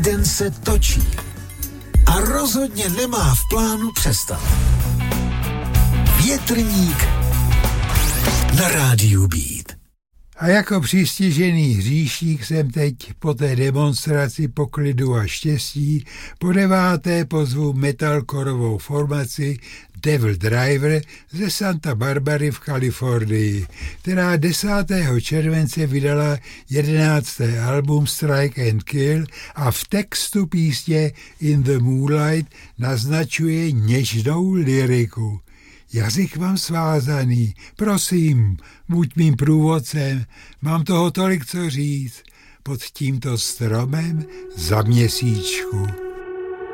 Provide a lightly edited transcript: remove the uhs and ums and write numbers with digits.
Den se točí a rozhodně nemá v plánu přestat. Větrník na rádiu Beat. A jako přistižený hříšník jsem teď po té demonstraci poklidu a štěstí po 9. pozvu metalcorovou formaci Devil Driver ze Santa Barbary v Kalifornii, která 10. července vydala 11. album Strike and Kill a v textu písně In the Moonlight naznačuje něžnou lyriku. Jazyk mám svázaný, prosím, buď mým průvodcem, mám toho tolik co říct, pod tímto stromem za měsíčku.